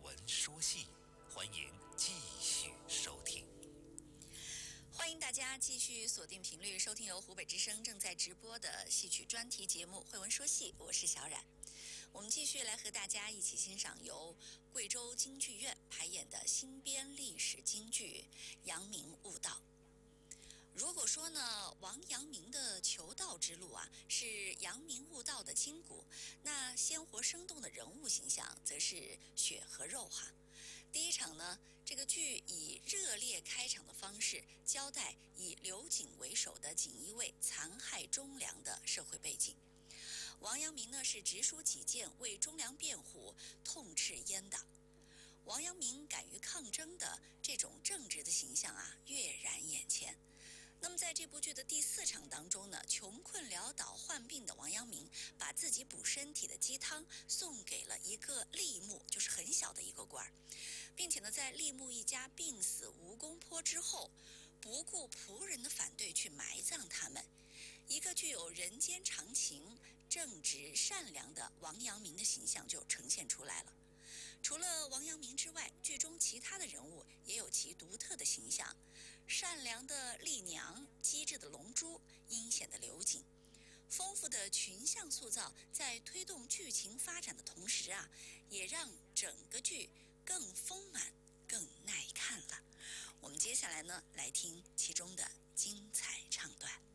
闻说戏，欢迎继续收听。 欢迎大家继续锁定频率收听由湖北之声正在直播的戏曲专题节目《慧闻说戏》，我是小冉。我们继续来和大家一起欣赏由贵州京剧院排演的新编历史京剧《阳明悟道》。如果说呢，王阳明的求道之路啊是阳明悟道的筋骨，那鲜活生动的人物形象则是血和肉哈。第一场呢，这个剧以热烈开场的方式交代以刘瑾为首的锦衣卫残害忠良的社会背景。王阳明呢是直抒己见，为忠良辩护，痛斥阉党。王阳明敢于抗争的这种正直的形象啊，跃然眼前。那么在这部剧的第4场当中呢，穷困潦倒患病的王阳明把自己补身体的鸡汤送给了一个吏目，就是很小的一个官儿，并且呢在吏目一家病死吴公坡之后，不顾仆人的反对去埋葬他们。一个具有人间常情、正直善良的王阳明的形象就呈现出来了。除了王阳明之外，剧中其他的人物也有其独特的形象，善良的丽娘，机智的龙珠，阴险的刘瑾。丰富的群像塑造在推动剧情发展的同时啊，也让整个剧更丰满、更耐看了。我们接下来呢，来听其中的精彩唱段。